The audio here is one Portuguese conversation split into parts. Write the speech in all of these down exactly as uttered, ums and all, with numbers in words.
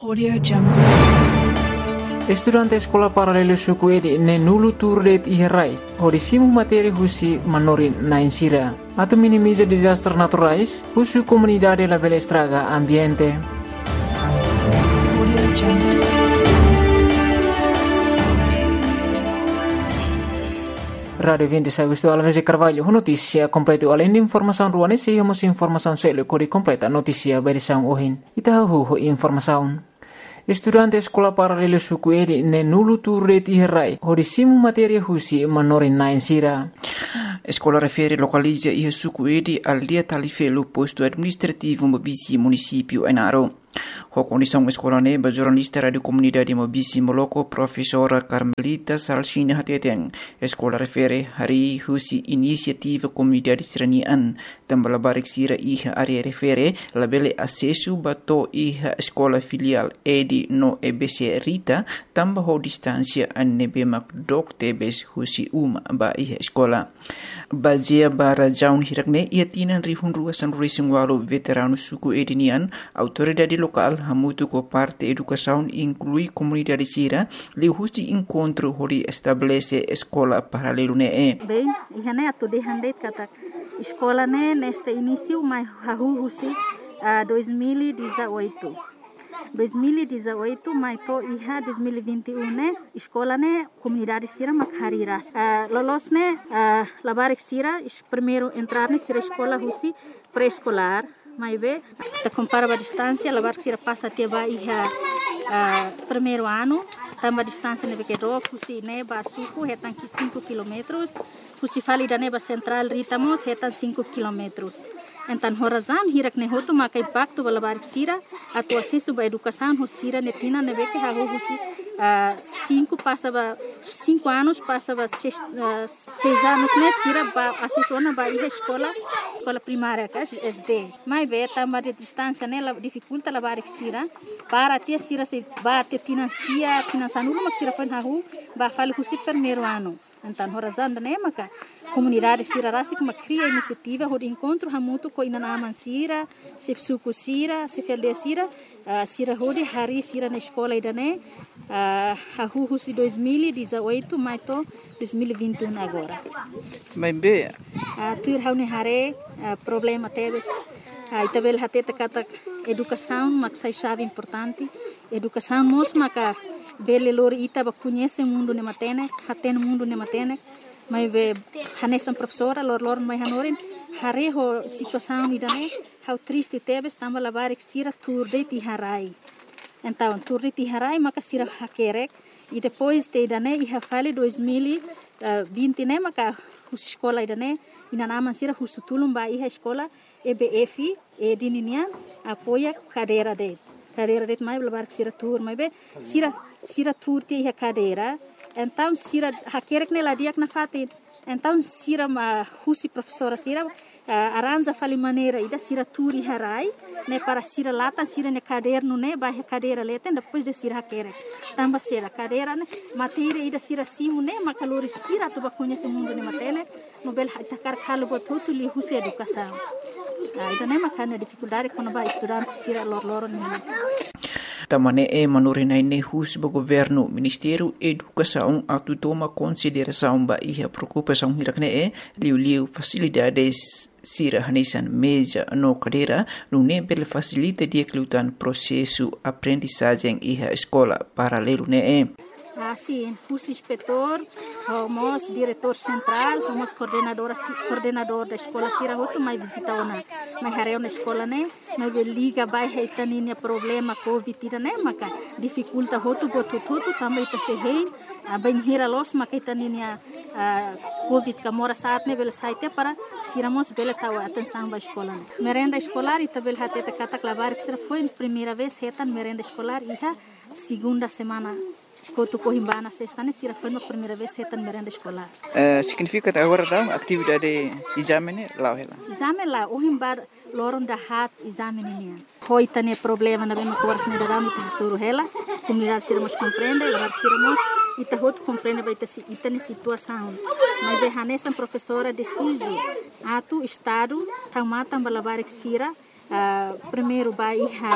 Audio Jungle. Estudante sekolah paralelo suku edi ne nulu turdet iherai, hodisimu materi husi manorin na insira. Atau minimiza disaster naturais, husu comunidade la bela estraga ambiente. Audio Jungle. Radio vinte Agosto Alves Carvalho, notícia completa além de informação ruane, se hemos informação selo kori completa notícia berisão ohin. Itahu informação. Estudante sekolah paralelo suku edi ne nulu turret iherai, hodisimu materi husi manorin na insira. Escola refere localiza e suku edi al dia talifelo posto administrativo Mobisi município Enaro. A condição escolar neba jornalista radio comunidade Mobisi Moloko professora Carmelita Salsina Hateten. Escola refere hari husi inisiativa comunidade seranian tambah barik sira iha area refere labele acesso bato iha escola filial edi no E B C Rita tambah ho distância anebe makdok tebes husi uma ba iha escola. Bazia bara jaun hirakne ia tinan rihun ruasan racing walu veterano suku edinian autoridade local hamutu ko parte educação inclui comunidade sira li husi encontro hori estabelece escola paralelo ne e. Bem, ihane atu de handet kata escola ne neste início mai hahu husi uh, dois mil e dezoito. dois mil e dezoito mai to iha dois mil e vinte e um ne escola ne comunidade sira makhariras uh, lolos ne uh, labarik sira primeiro entrar ne sira escola husi pré-escolar mai be ta compara a distância labarik sira passa até ba iha uh, primeiro ano tamba distância ne que do husi ne ba suku hetan ki cinco quilômetros husi fali da ne ba central ritamos hetan cinco quilômetros. Então, horazan hirak ne hotu makai bakto balabarik sira atu acesso ba educação hosira netina nebe que hago husi cinco passava cinco anos passava seis, uh, seis anos ne sira ba acesso na ba iha escola escola primária ka S D mai be tamba de distância ne la dificulta labarik sira para ter sira se ba te financia financiando mak sira fan hago ba fali husi primeiro ano. Então, horazan da ne maka comunidade sira rasi kuma cria iniciativa hod encontro hamutu ko inanaman sira se suku sira se felde sira uh, sira hodi hari sira na escola idane uh, hahu husi dois mil e dezoito mai to dois mil e vinte e um agora Mai be uh, tuir haune hare uh, problema teves uh, itabel hateta kata educação maksai chave importante educação mos maka bele lori ita ba conhece mundo ne matene haten mundo ne matene mai be hanestan professora lor lor mai hanorin hare ho situação idane how triste tebes tamba labarik sira turde ti harai então turde ti harai maka sira hakerek e depois te idane iha fale dois mil e vinte ne maka hus escola idane inanaman sira husutulum ba iha escola E B F e dininian apoia cadeira de cadeira de mai labarik sira tur mai be sira sira tur ti iha cadeira. Então, sira hakerek ne ladiak na fatin. Então, sira ma husi professora sira uh, aranja fali maneira ida sira turi harai ne para sira latan sira ne caderno ne ba cadeira leten depois de sira hakerek. Tamba sira cadeira ne matéria ida sira simu ne makalori sira tu ba conhece mundo ne matene nobel takar kalo botutu li husi educação. Ah, ida ne makana dificuldade quando ba estudante sira lor lor ne. Tamane e manorinai ne hus ba governo Ministério Educação atu toma consideração ba iha preocupação hirakne e liu liu facilidades sira hanesan meja no cadeira no nebel facilita dia kelutan processo aprendizagem iha escola paralelo ne e. Assim, curso inspetor, somos diretor central, somos coordenadora coordenador da escola sira hotu mai visita ona mai hareu na escola ne mai liga bai heitaninia problema covid ira ne maka dificulta hotu botu tutu também ta se hein bem hira los maka heitaninia covid ka mora saat ne bel saite para siramos bela tawa atenção ba escola ne merenda escolar e tabel hateta katak labar que será foi primeira vez hetan merenda escolar iha segunda semana Kotu Cohimbana sexta ne sira foi a primeira vez hetan merenda escolar. Uh, significa agora da atividade exame lá ela. Exame lá o himbar loron da hat exame nian. Hoi tane problema na bem cortes ne da mit suru hela. Comunidade sira mos compreende, lá sira mos ita hot compreende vai ter ita ne situação. Mas be hanesan professora deciso atu estado tamata balabarik sira uh, primeiro ba iha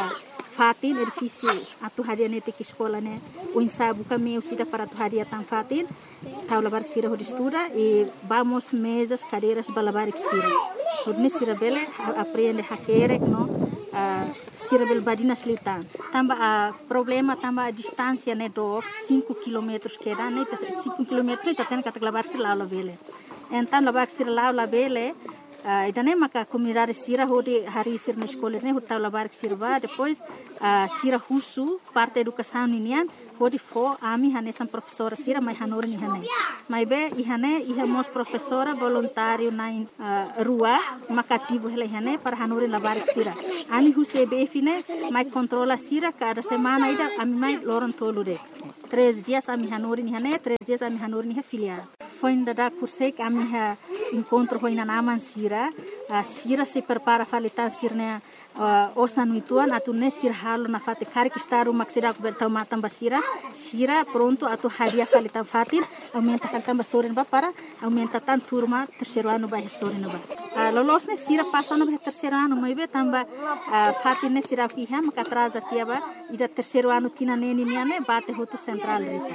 fatin edifício atu haria nete que escola né o ensaio kami usida para atu haria tan fatin tau labar que sira hodi estuda e vamos mesas cadeiras balabar que sira hodi sira bele aprende hakere no Uh, sira bel badina slitan tamba a uh, problema tamba a distância né do cinco quilômetros que dá né cinco quilômetros tá tendo que lavar sira lá bele então lavar sira lá lá bele uh, ida né maka comunidade sira hodi hari sira na escola né hota lavar sira ba depois uh, sira husu parte educação ninian hodi fo ami hane sam professora sira mai hanor ni hane mai be i hane i hamos professora voluntário na uh, rua makativo hele hane para hanor lavar sira ami huse be fine mai controla sira cada semana ida ami mai loron tolu de três dias ami hanor ni hane três dias ami hanor ni filial foi ainda da curse que ami ha encontro foi na naman sira a sira se prepara falitan sirne uh, osa nuituan atu ne sir halo na fate kari que estar uma que bertau matam basira sira pronto atu hadia falitan fatin aumenta kan basoren ba para aumenta tan turma terceiro ano ba soren ba uh, lolos ne sira passa no terceiro ano mai be tamba uh, fatin ne sira ki ha maka atrasa tiaba ida terceiro ano tina neni niane bate hoto central rita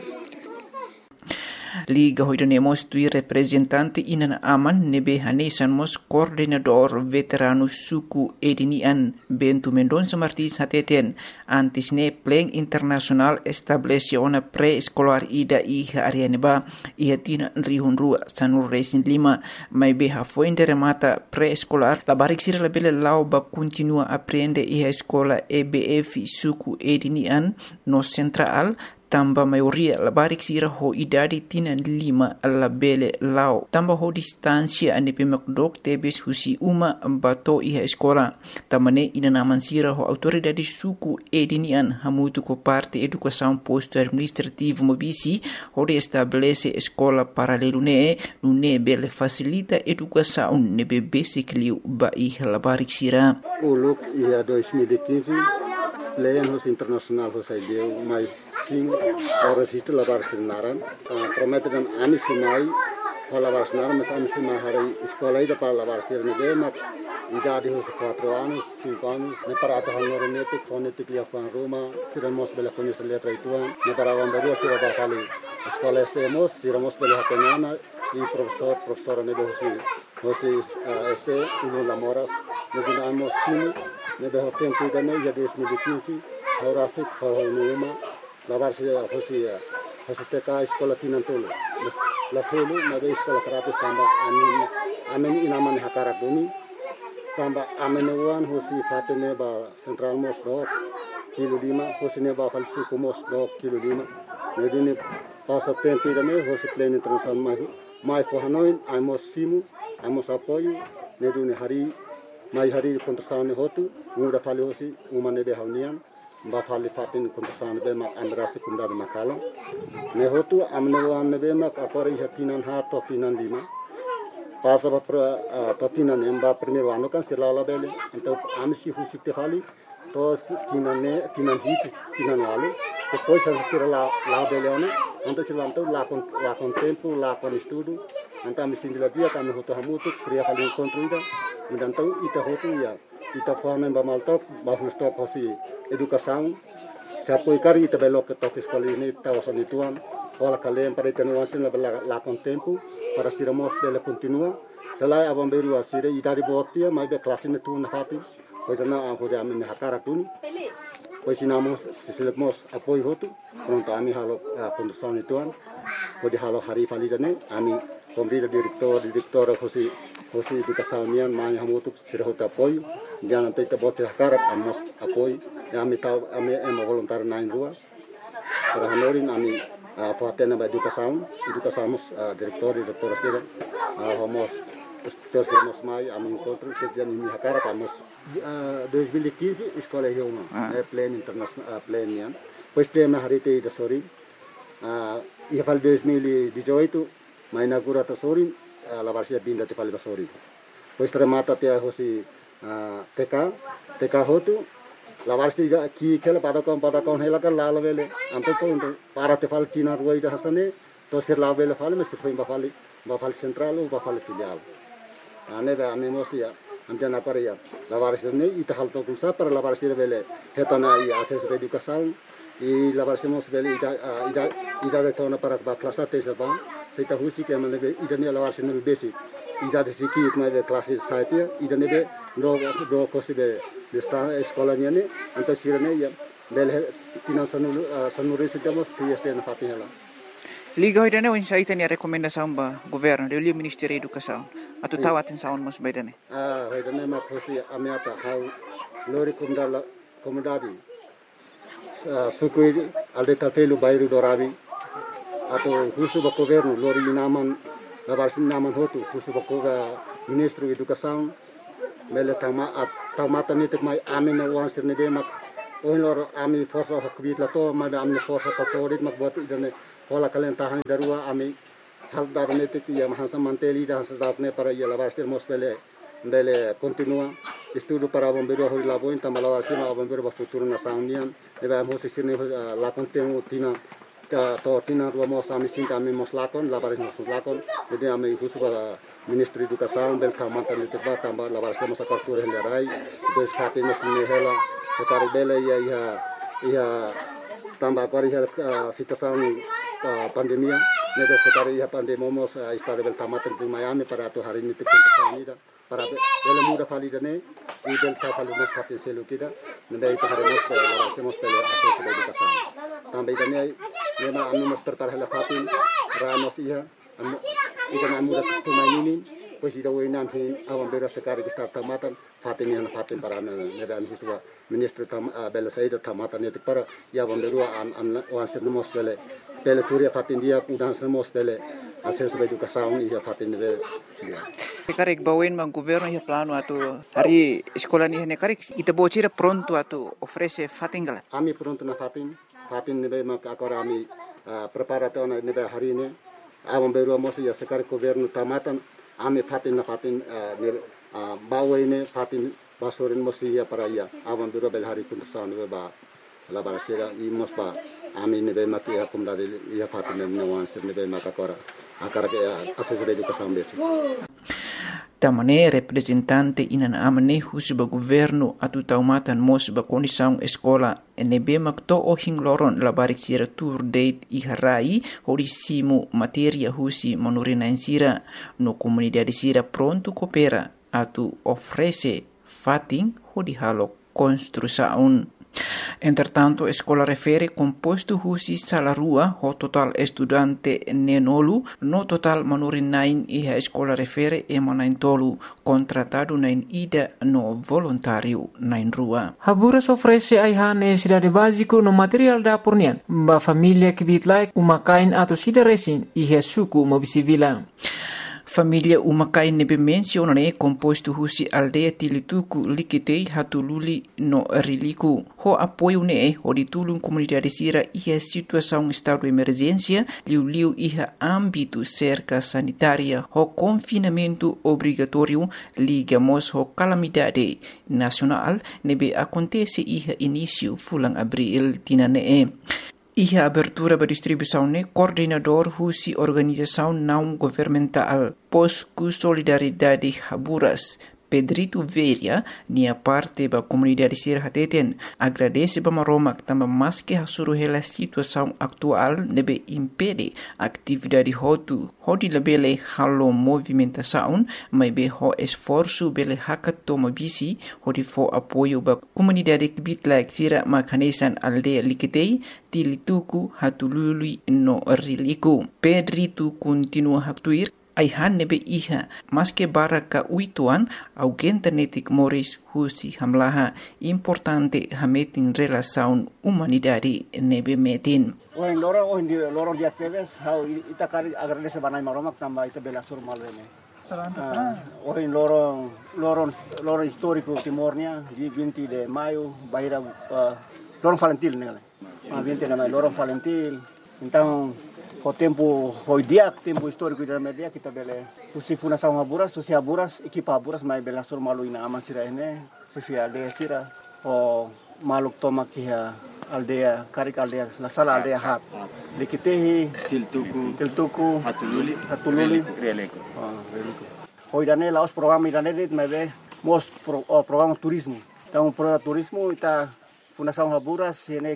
Liga hoidanemos tui representante inan aman nebe hanesan mos coordenador veterano suku edinian Bento Mendonça Martins hateten antes ne pleng internasional establece ona pré-escolar ida iha arianeba iha tina rihun rua sanur resin lima mai beha foinde remata pré-escolar la barik sira la bele lau ba continua aprende iha escola E B F suku edinian no central tamba maioria la barik sira ho idadi tina lima la bele lao tamba ho distancia ane pemakdok tebes husi uma bato iha escola tamane ina naman sira ho autoridade suku edinian hamutu ko parte educação posto administrativo mobisi ho de estabelece escola paralelo ne ne bele facilita educação ne be basically ba iha la barik sira uluk ia dois mil e quinze Leyan hos internasional hos ideu mais sim horas isto lavar sinaran prometem ani simai lavar sinaran mas ani simai hari escola ida para lavar sirne de mat idade hos quatro anos cinco anos ne para ata hanor nete fonetic lia fan Roma siramos bela conhecer letra ituan ne para vamberu sira para fali escola semos siramos bela hapenana e professor professora ne de hosi hosi este uno lamoras ne dinamos sim ne de tempo da ne ya dois mil e quinze horas se foi numa lavar se hosi hosi teka escola tinantolo la selo na de escola terapis tamba amin amin inaman hakara bumi tamba amin wan hosi fatene ba central mos do kilo lima hosi ne ba falsi kumos do kilo lima ne dine passa tempo da ne hosi pleno internacional mai mai for hanoin amos simu amos apoio ne dine hari mai hari kontrasan hotu muda fali hosi umane de haunian ba fali fatin kontrasan be ma andrasi kunda de makalo ne hotu amne wan ne be ma akori hatinan ha to tinan lima passa ba to tinan emba primeiro ano kan sirala bele então amsi husi te fali to tinan ne tinan hit tinan wale depois a sirala la bele ano então silanto la con la con tempo la con estudo então me sindila dia kami hotu hamutu kriya fali construida então ita hotu ya ita forma ba maltop ba stop hosi educação se apoiar ita belo que toque escola ni ta osani tuan wala kalem para tenuan sin la la con tempo para siramos bela continua selai abamberu asire ita di botia mai be classe ne tu na hati pois na hoja amen hakara tuni pois sinamos sisilemos apoio hotu pronto ami halo condução ni tuan pode halo hari falidane ami kombrida direktor direktor hosi hosi educação nian mai hamutu sira hota apoio jangan tenta bote hakara amos apoio ami tau ami em voluntário na rua para hanorin ami fatena ba educação educação direktor direktor sira homos terceros mai ami encontro sejak ini hakara amos dois mil e quinze escola Roma é pleno internacional pleno nian pois tema hari te da sori e fal dois mil e dezoito mai inaugura ta sori la varsia binda te fal da sori pois remata te hosi T K T K hotu la varsia ki kela pada kom pada kon hela kan la vele anto ko para te fal kina ruai da hasane to sir la vele fal mes foi ba fal ba fal central ba fal filial ane ba ame mosti amjan apa ya lawaris ini ita hal to kulsa para lawaris bele hetana i akses educação e lawaris mos bele ida ida ida betona para klasa tes ba seita husi ke mane ida ne lawaris ne besi ida de siki itma de klase saite ida ne be do do kosi be de sta escola ne anta sirene ya bele tinan sanu sanuri sidamos si este na fatinela Liga hoy dane un saita ni recomendação ba governo de o Ministério da Educação atu tahu atenção mas bem dane ah hoy dane ma kosi amiata hau lori kumdala komodadi sukui alde tapelu bairu dorabi atau husu ba governo lori naman labarsin naman hotu husu ba Ministro Educação mele tama at tamata nitik mai amin na wan sirne be mak oin lor ami forsa hakbit la to ma amni forsa katorit mak bot idane Hola kalian tahan darua ami hal darne te ya mahansa manteli dan sedatne para ya lavarster mosbele bele continua estudo para bombeiro hori labo inta malavarster ma bombeiro ba futuro na saunian eba mo sisine la contenu tina ta to tina ro mo sami sinta ami mos lakon lavares mos lakon jadi ami husu ba Ministro Educação bel kamanta ni te ba tamba lavarster mos akartur hendarai des hati mos ni hela sekari bele ya ya ya tamba kori hela situação pandemia, neda sekali ya pandemi mos istare bel tamatan di Miami para tu hari ini tikun sanida para bel muda validane i bel ta validane hatin selu kita neda itu hari mos para semos bel akses bel educação também dane nema anu mos tertar hela hatin ramos iya ida muda tumai ini pois ida wenam hin awam bel sekali kita tamatan hatin yang hatin para neda anu situa Ministro tam bel saida tamatan itu para ya bomberu am am wanser mos bel Pele turia patin dia udan semos pele akses educação ia patin de Karek bawen mang governo ia plano atu hari sekolah ni hene karek ita bocira pronto atu ofrece fatingala ami pronto na fatin fatin nebe mak agora ami preparato na nebe hari ini awam beru mos ia sekar governo tamatan ami fatin na fatin bawen fatin basorin mos ia para ia awam beru bel hari kuntusan nebe ba la barasera i mosba ami nebe mati ya kumda ya fatin ne wan sir nebe maka kora akara ke akses educação besi tamane representante inan amane husuba governo atu taumatan mos ba condição escola nebe makto o hingloron la barik sira tour date i harai horisimu materia husi manurina insira no comunidade sira pronto coopera atu ofrece fatin hodi halo construção. Entretanto, a escola refere composto husi salarua ho total estudante nenolu, no total manurin nain e a escola refere emanain tolu, contratado nain ida no voluntário nain rua. Haburas ofrece aihan necessidade básico no material da pornian, ba família que bitlai umakain atau sida resin e suku mobisivila. Família umakai nebe menciona ne composto husi aldeia tilituku likitei hatululi no riliku. Ho apoio ne ho ditulung comunidade sira iha situação estado de emergência liu liu iha âmbito cerca sanitária ho confinamento obrigatório ligamos ho calamidade nacional nebe acontece iha início fulang abril tinane. Iha abertura ba distribuição ne coordenador husi organização não governamental Posku Solidariedade Haburas Pedrito Veria nia parte ba comunidade sir hateten agradece ba maromak tamba mas que hasuru hela situação atual nebe impede atividade hotu hodi lebele halo movimentação mai be ho esforço bele hakato bisi hodi fo apoio ba comunidade bitlak sira makanesan aldeia likitei tilituku hatulului no riliku Pedrito continua haktuir aihan nebe iha maske baraka uituan augenta netik moris husi hamlaha importante hametin relação humanidade nebe metin. Oin loro oin di loro di aktives how ita kari agradece banai maromak tamba ita bela sur malene. Oin loro loro loro histórico timornia di vinte de maio baira loro Valentil nele. vinte de maio loro Valentil. Então o tempo foi dia tempo histórico da media kita bele usi fundação Haburas usi Haburas equipa Haburas mai bela sur malu ina aman sira ene sifia aldeia sira o maluk toma kia aldeia karik aldeia la sala aldeia hat likitehi tiltuku tiltuku hatululi hatululi releko ah releko hoi dane laos program idane dit mebe mos pro, oh, programa turismo. Então programa turismo ita Fundação Haburas sene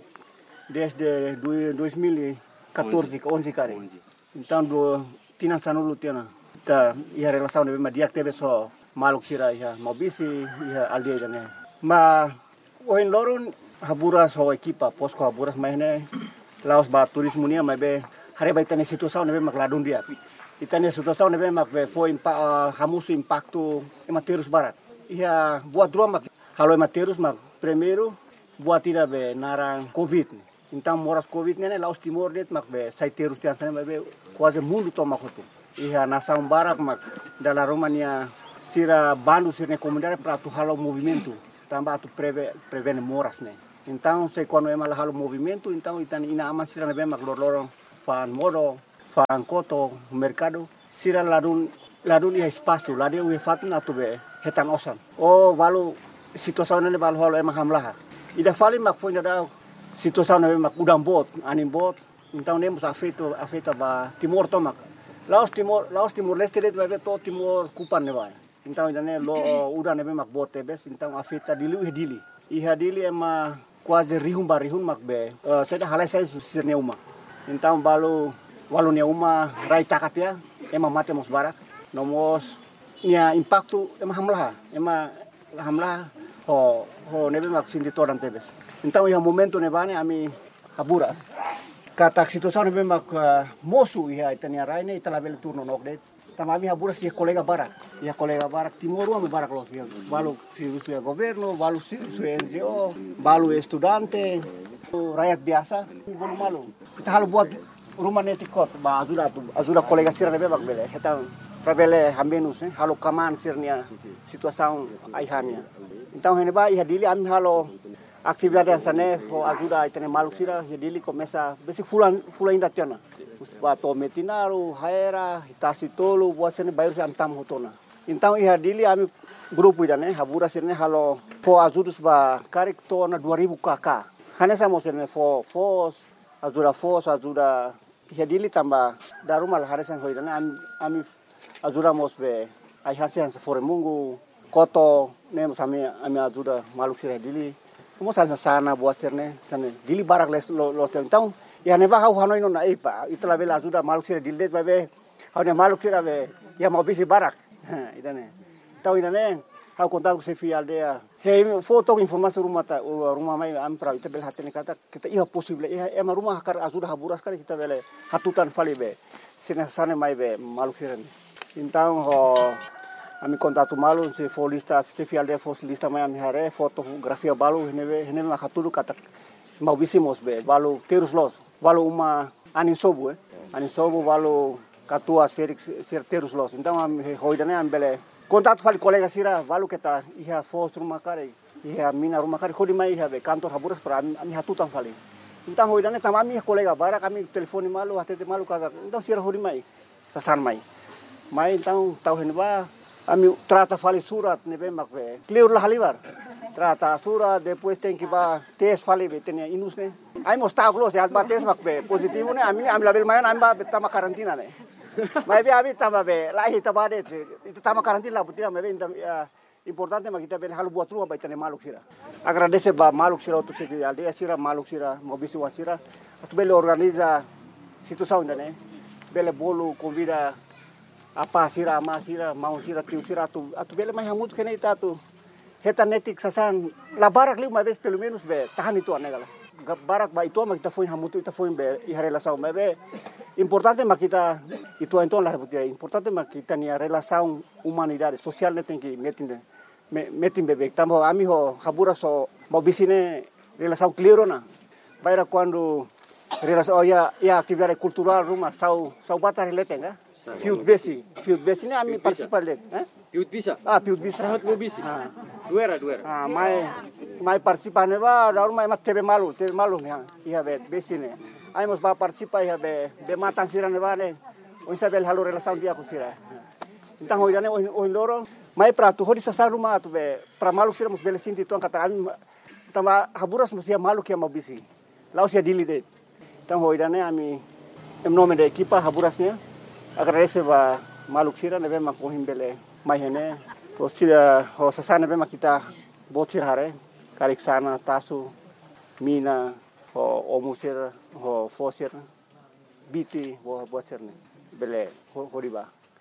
desde dois mil e quatorze, onze cara. Então do tinan sanulu tiana. Ta ia relação de ma dia teve só maluk sira ia mobisi ia aldeia né. Ma oin lorun Haburas ho equipa posko Haburas maine laos ba turismo nia ma be hari ba itane situação ne be makladun dia. Itane situação ne be mak be foi impa hamusu impacto ematerus barat. Ia buat dua mak halo ematerus mak primeiro buat tidak be narang covid. Então moras covid ne laos timor det mak be saiterus tian sana be quase mundo toma kotu. Ia nasang barak mak dalam Romania sira bandu sirne comunidade para tu halo movimento. Tambah tu preve prevene moras ne. Então se quando é mal halo movimento, então itan ina aman sira ne be mak lor fan modo fan koto mercado sira ladun ladun ia espaço ladun ia fatun atu be hetan osan. Oh balu situação ne balu halo emang hamlah. Ida fali mak foi da situação ne mak udang bot, anim bot. Então nemos afeto afeta ba Timor tomak. Laos Timor, Laos Timor Leste det vai to Timor kupan ne vai. Então ida ne lo udah ne mak bot tebes, então afeta dili e dili. Iha dili ema quase rihun barihun mak be. Uh, seda halai sai sirne uma. Então balu walu ne uma rai takatia ema mate mos barak. Nomos nia impacto ema hamlah, ema hamlah ho ho nebe mak sindi toran tebes. Então iha momento ne bane ami Haburas. Kata situação nebe mak uh, mosu iha itania raine italabel turno nokdet. Tamami Haburas ia kolega barak. Ia kolega barak Timor ame barak los ia. Balu si ya governo, balu si N G O, balu estudante, rakyat biasa, bolu malu. Kita halu buat rumah netikot ba ajuda tu ajuda kolega sira nebe mak bele. Kita Rabele hambenus eh halo kaman sirnia situação aihania. Então hene ba ia dili ami halo atividade sane ho ajuda itene maluk sira ia dili começa besi fulan fulan inda tiana. Ba to metinaru haera hitasi tolu buat sene bayar se antam hotona. Então ia dili ami grupo idane Haburas sirne halo fo ajudus ba karik tona dua ribu kakak. Hane samo sirne fo fos ajuda fos ajuda ia dili tambah darumal haresan hoidane ami ami ajuda mos be ai hasian se fore mungu koto nem sami ami ajuda maluk sira dili mo sana sana buat serne sana dili barak les lo lo então ya ne ba hau hanoi no na ipa itla bela ajuda maluk sira dili be be hau ne maluk sira be ya mau bisi barak idane tau idane hau kontak se fi aldea he foto informasi rumah ta rumah mai am pra ita bel hatene kata kita iya possible iya ema rumah kar ajuda Haburas kali kita bele hatutan fali be sina sana mai be maluk sira. Então, ho, ami contato malu se for lista, se fial de for lista mai ami hare fotografia balu neve neve makatulu kata mau bisimos be balu terus los balu uma anin sobu eh anin sobu balu katua Felix ser terus los. Então ami hoidane ambele contato fali kolega sira balu kita iha fos rumah kare iha mina rumah kare khodi mai iha be kantor Haburas para ami hatutan fali. Então hoidane tamami kolega bara kami telefoni malu hatete malu kata então sira hodi mai sasan mai. Mai então tau hen ba ami trata fali surat nebe mak be clear lah halibar trata surat depois tem que ba tes fali be tenia inus ne ai mostau close as ba tes mak be positivo ne ami ami label mayan ami ba tama karantina ne mai be abi tama be lahi tama de itu tama karantina putira me be importante mak kita be halu buat rumah ba tenia maluk sira agradece ba maluk sira tu se aldea sira maluk sira mobisi wasira atu bele organiza situação ne bele bolo convida apa sira ama sira mau sira tiu sira atu atu bele mai hamut kene ita tu heta netik sasan la barak liu mai bes pelo menos be tahan itu anegala barak ba itu ma kita foi hamut ita foi be i relação mai be importante ma kita itu então la butia importante ma kita ni relação humanidade social ne tem que metin metin bebek tambo ami ho Haburas so mau bisine relação clear na baira quando relação ya ya atividade cultural rumah sau sau batar letenga Fiut besi, fiut besi ni ami participar lek, eh? Fiut bisa. Ah, fiut bisa. Rahat mo bisi. Ah. Duera, duera. Ah, mai mai participar ne ba, daru mai mat tebe malu, tebe malu ni ha. Iha be besi ne. Ai mos ba participar iha be be matan sira ne ba ne. O sabel halu relação dia ku sira. Então hoje ne o loro mai pra tu hori sa rumah tu be pra malu sira mos bele sinti tuan kata ami tama Haburas mos ia malu kia mau bisi. Lau sia dili det. Então hoje ne ami em nome da equipa Haburas ne agradece ba maluk sira nebe makohim bele mai hene O sira ho sasana bema kita botir hare karik sana tasu mina ho omusir ho fosir biti ho botir ne bele horiba.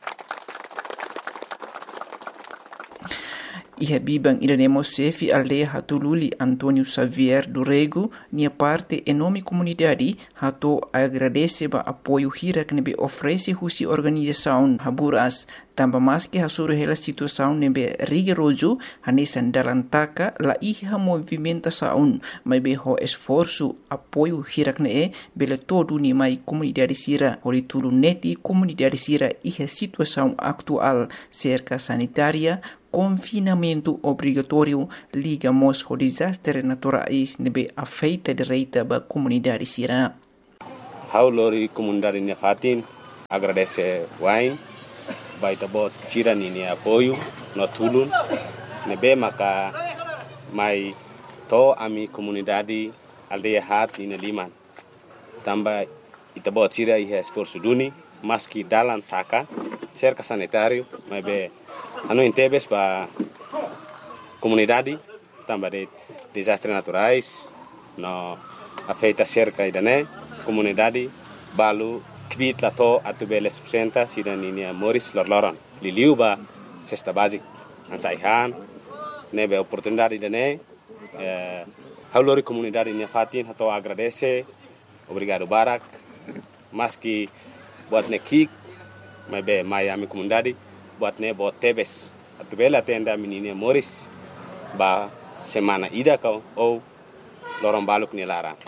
Iha bibang iranemo sefi aldeia hatululi Antônio Xavier do Rego, nia parte enorme comunidade hato agradece ba apoio hira que nebe oferece husi organização Haburas, tamba mais que hasuru hela situação nebe rigoroso hanesan dalam taka la iha movimentação, mas be ho esforço apoio hira que ne bele todo ni mai comunidade sira, hori tulu neti comunidade sira iha situação atual cerca sanitária, confinamento obrigatório ligamos ao desastre naturais nebe afeita direita ba comunidade sira. How lori comunidade nia fatin agradece wain baita bot sira ni apoio no tulun nebe maka mai to ami comunidade aldeia hat ni liman tamba ita bot sira iha esforço duni maski dalam taka cerca sanitário mas be ano intebes para comunidade também de desastres naturais no afeta cerca idane comunidade balu kvit lato atubele subsenta sidaninia Moris lorloron liliuba cesta basic ansaihan nebe oportunidade idane eh haulori comunidade nia fatin hato agradece obrigado barak maski buat nekik mabe Miami comunidade buat ne buat tebes atubela tenda menina Moris ba semana ida kau ou lorong baluk ni lara.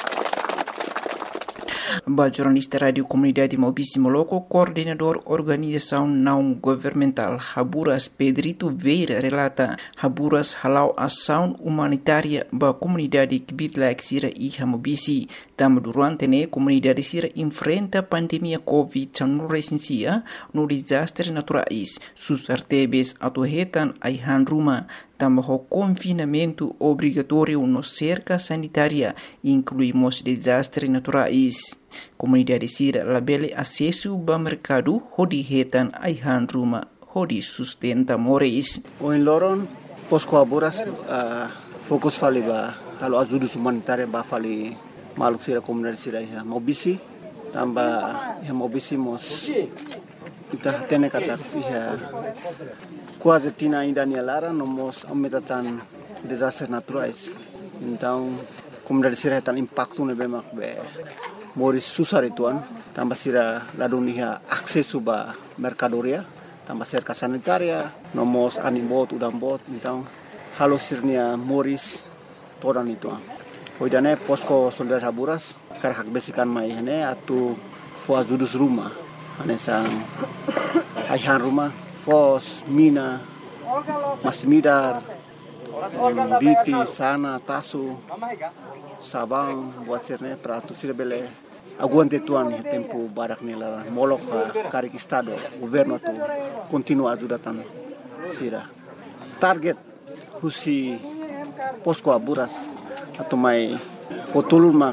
Ba jornalista Radio Comunidade Maubici Moloco, coordenador organização não governamental Haburas Pedrito Veira relata Haburas halau ação humanitária ba comunidade Kibitlaek Sira e Maubici. Tam durante ne comunidade Sira enfrenta pandemia Covid dezenove no desastre naturais. Sus artebes atuhetan aihan ruma. Também o confinamento obrigatório no cerca sanitária, incluímos desastres naturais. Comunidade Sira labele acesso ao mercado, hodi hetan aihan ruma, hodi sustenta moris. O em Loron, Posco Haburas, fokus fali ba, halo ajuda humanitária ba fali maluk Sira comunidade Sira ya Maubici, tamba ya Maubici mos kita tene kata ya quase tina ainda ni lara nomos aumentatan desastres naturais. Então, comunidade Sira tan impacto ne bemak be moris susar ituan, tambah Sira ladunia akses ba mercadoria, tambah cerca sanitaria, nomos animbot udambot, então halo sirnia moris todan ituan. Hoidane posko solidar Haburas karhak besikan mai hene atu fo judus rumah, ane sang aihan rumah Fos, Mina, Masmidar, Biti, Sana, Tasu, Sabang, buat sirne pratu sira bele aguante tuan ya tempo barak nela molok karik estado governo tu continua ajudatan sira. Target husi Posco Haburas atau mai fotulun mak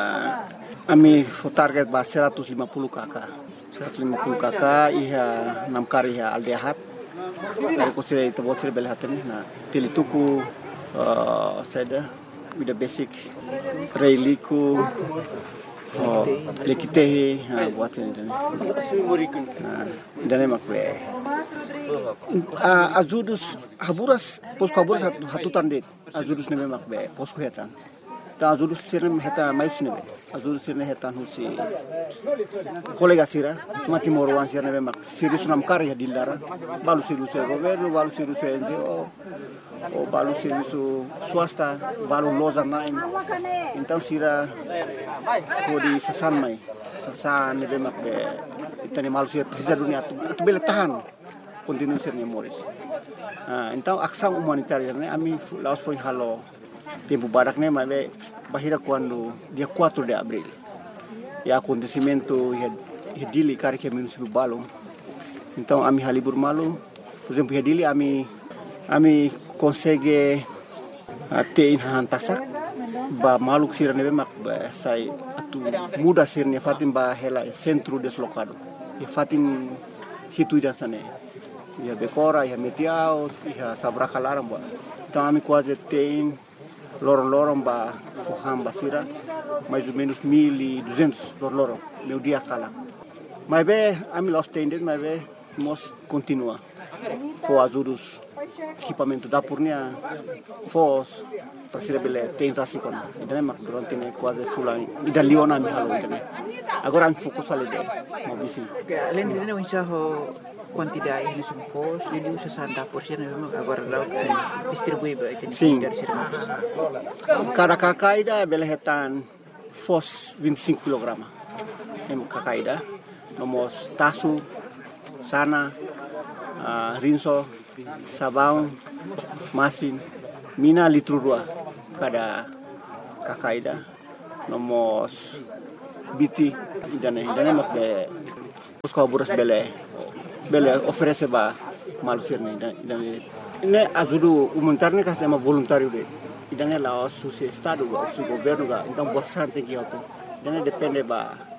ami fo target ba seratus lima puluh kakak. seratus lima puluh kakak iha enam kari iha aldehat dari kusira itu bocor belhatene na tilituku seda with basic reiliku lekitehi buat ini dan makwe azudus Haburas Posco Haburas hatu tandet azudus neme makwe Posco hetan ta azudus sirne heta mais nebe azudus sirne hetan husi kolega Sira mati morwan sirne mak sirus nam karya dilara balu sirus governo balu sirus N G O o balu sirus swasta balu loza naim então Sira kodi sasan mai sasan nebe mak be itani malu sir sisa dunia tu tu bele tahan continue sirne moris então ação humanitária ne ami laos foi halo tempo barak ne mas bahira quando dia quatro de abril e acontecimento e dili cara que município Balong. Então ami halibur malu por exemplo e dili ami ami consegue ter hantasak ba maluk Sira nebe mak sai atu muda sirne fatin ba hela centro deslocado e fatin hitu dan sane ia Becora, ia Metiao, ia Sabracalaram, ba. Então a mim quase tem lorong-lorong ba Foham Basira, mais ou menos mil e duzentos lorong-lorong, meu dia cala. Mas bem, a mim lost tendes, mas bem, nós continua. For ajudos equipamento da Purnia, fos para ser bele tem rasi kona. Então é durante né quase fulan. E da Leona me halo né. Agora a fokus ali deh, mau bisi. Além de não enxergar quantidade de sumpos, ele usa santa porção agora lá distribui para itu dari serviço. Cada kakaida bele hetan fos vinte e cinco quilogramas. Em kakaida, nomos tasu, sana, uh, rinso, sabão, masin, mina litro dua cada kakaida, nomos biti, idane idane mak be os cobras bele bele oferece ba malusir ne idane ne ajuda humanitário que é uma voluntário de idane lá o seu estado o seu governo ga então você tem que auto idane depende ba